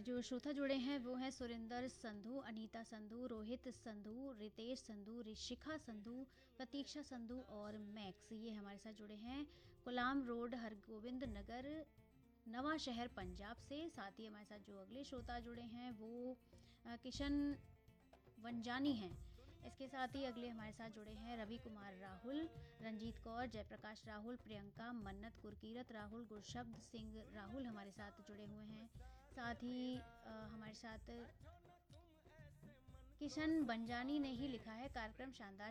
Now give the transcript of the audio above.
जो श्रोता जुड़े हैं वो हैं सुरिंदर संधू, अनीता संधू, रोहित संधू, रितेश संधू, ऋषिखा संधू, प्रतीक्षा संधू और मैक्स। ये हमारे साथ जुड़े हैं गुलाम रोड, हरगोविंद नगर, नवा शहर, पंजाब से। साथ ही हमारे साथ जो अगले श्रोता जुड़े हैं वो किशन वंजानी हैं। इसके साथ ही अगले हमारे साथ जुड़े हैं रवि कुमार राहुल, रंजीत कौर, जयप्रकाश राहुल, प्रियंका, मन्नत, गुरकीरत राहुल, गुरशब्द सिंह राहुल हमारे साथ जुड़े हुए हैं। साथ ही हमारे साथ किशन बंजानी ने ही लिखा है, कार्यक्रम शानदार